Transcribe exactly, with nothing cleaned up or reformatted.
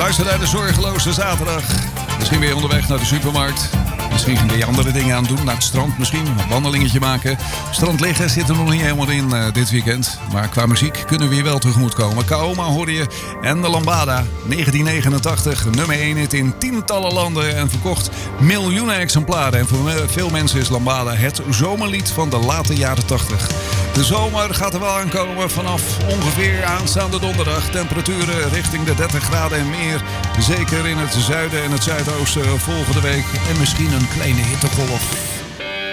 Luister naar de zorgeloze zaterdag. Misschien weer onderweg naar de supermarkt. Misschien ben je andere dingen aan het doen. Naar het strand misschien. Een wandelingetje maken. Strand liggen zit er nog niet helemaal in uh, dit weekend. Maar qua muziek kunnen we hier wel tegemoet komen. Kaoma hoorde je. En de Lambada. negentien negenentachtig. Nummer één hit in tientallen landen. En verkocht miljoenen exemplaren. En voor veel mensen is Lambada het zomerlied van de late jaren tachtig. De zomer gaat er wel aankomen vanaf ongeveer aanstaande donderdag. Temperaturen richting de dertig graden en meer. Zeker in het zuiden en het zuidoosten volgende week. En misschien een kleine hittegolf.